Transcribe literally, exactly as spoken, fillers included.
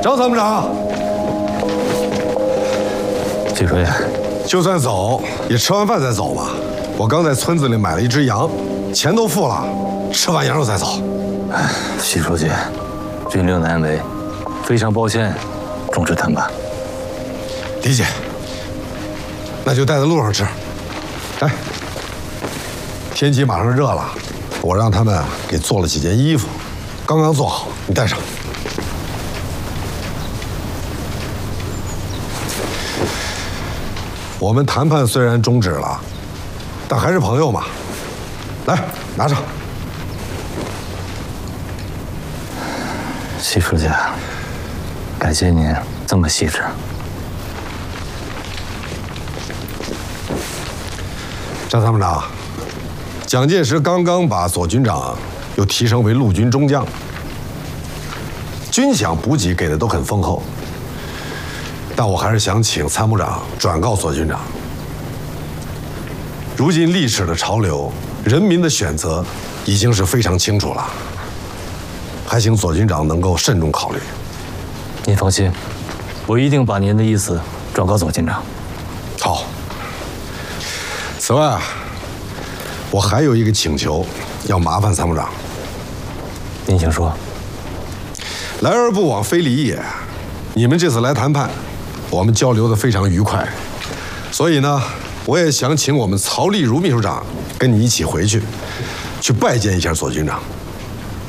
张参谋长， 季书记， 就算走，也吃完饭再走吧。我刚在村子里买了一只羊，钱都付了，吃完羊肉再走。 哎，季书记，军令难违，非常抱歉，终止谈判。 理解。那就带在路上吃。哎，天气马上热了，我让他们给做了几件衣服，刚刚做好，你带上。我们谈判虽然终止了，但还是朋友嘛。来，拿上。 季书记，感谢您这么细致。 张参谋长，蒋介石刚刚把左军长又提升为陆军中将，军饷补给给的都很丰厚。但我还是想请参谋长转告左军长，如今历史的潮流，人民的选择已经是非常清楚了，还请左军长能够慎重考虑。 您放心，我一定把您的意思转告左军长。 好。此外，我还有一个请求，要麻烦参谋长。 您请说。 来而不往非礼也，你们这次来谈判，我们交流得非常愉快，所以呢，我也想请我们曹立如秘书长跟你一起回去，去拜见一下左军长。